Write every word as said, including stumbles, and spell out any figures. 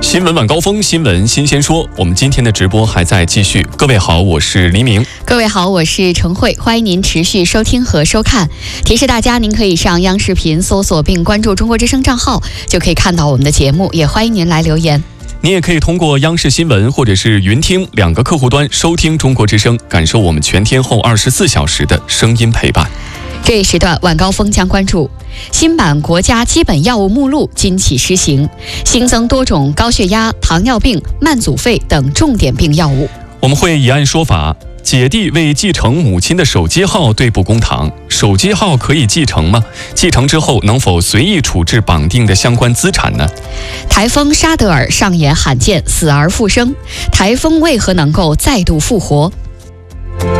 新闻晚高峰，新闻新鲜说。我们今天的直播还在继续。各位好，我是黎明。 各位好，我是程慧，欢迎您持续收听和收看。提示大家，您可以上央视频搜索并关注中国之声账号，就可以看到我们的节目。也欢迎您来留言。 你也可以通过央视新闻或者是云听两个客户端收听中国之声，感受我们全天候二十四小时的声音陪伴。 这一时段晚高峰将关注新版国家基本药物目录今起施行，新增多种高血压、糖尿病、慢阻肺等重点病药物。 我们会以案说法。姐弟为继承母亲的手机号对簿公堂，手机号可以继承吗？继承之后能否随意处置绑定的相关资产呢？ 台风沙德尔上演罕见死而复生，台风为何能够再度复活？